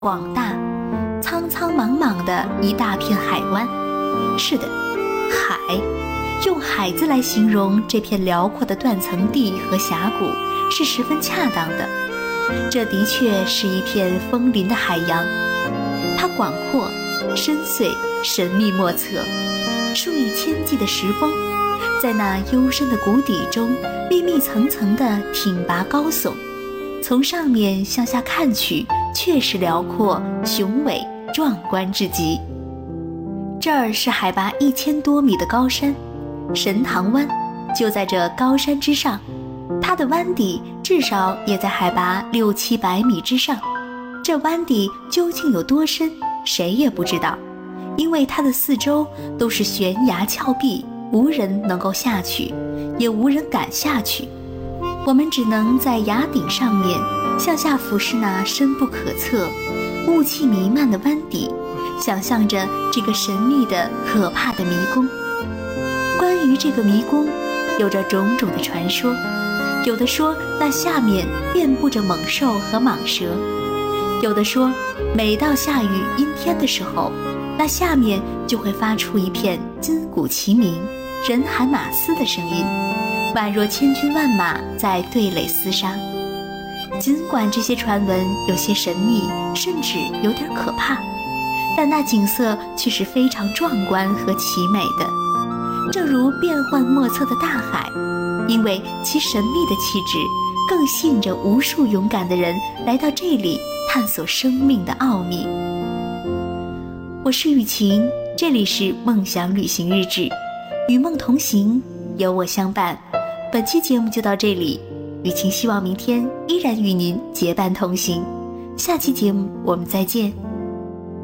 广大，苍苍茫茫的一大片海湾。是的，海，用海字来形容这片辽阔的断层地和峡谷是十分恰当的。这的确是一片枫林的海洋，它广阔、深邃、神秘莫测，数以千计的石峰在那幽深的谷底中密密层层地挺拔高耸，从上面向下看去，确实辽阔、雄伟、壮观至极。这儿是海拔1000多米的高山，神塘湾就在这高山之上，它的湾底至少也在海拔600-700米之上。这湾底究竟有多深，谁也不知道，因为它的四周都是悬崖峭壁，无人能够下去，也无人敢下去。我们只能在崖顶上面向下俯视那深不可测、雾气弥漫的湾底，想象着这个神秘的、可怕的迷宫。关于这个迷宫，有着种种的传说。有的说那下面遍布着猛兽和蟒蛇，有的说每到下雨阴天的时候，那下面就会发出一片金鼓齐鸣、人喊马嘶的声音，宛若千军万马在对垒厮杀。尽管这些传闻有些神秘，甚至有点可怕，但那景色却是非常壮观和奇美的，正如变幻莫测的大海，因为其神秘的气质，更吸引着无数勇敢的人来到这里探索生命的奥秘。我是雨晴，这里是梦想旅行日志，与梦同行，有我相伴。本期节目就到这里，雨晴希望明天依然与您结伴同行。下期节目我们再见。